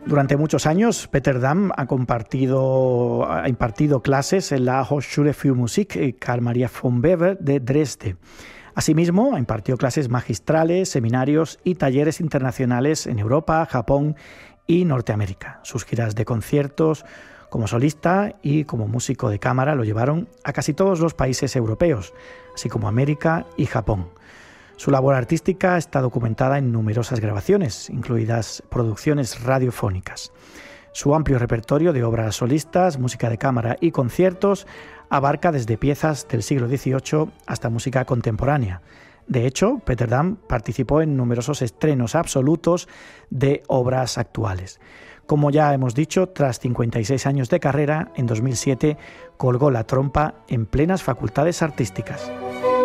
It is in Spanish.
Durante muchos años, Peter Dam ha impartido clases en la Hochschule für Musik Karl Maria von Weber de Dresde. Asimismo, ha impartido clases magistrales, seminarios y talleres internacionales en Europa, Japón y Norteamérica. Sus giras de conciertos como solista y como músico de cámara lo llevaron a casi todos los países europeos, así como América y Japón. Su labor artística está documentada en numerosas grabaciones, incluidas producciones radiofónicas. Su amplio repertorio de obras solistas, música de cámara y conciertos abarca desde piezas del siglo XVIII hasta música contemporánea. De hecho, Peter Dam participó en numerosos estrenos absolutos de obras actuales. Como ya hemos dicho, tras 56 años de carrera, en 2007 colgó la trompa en plenas facultades artísticas.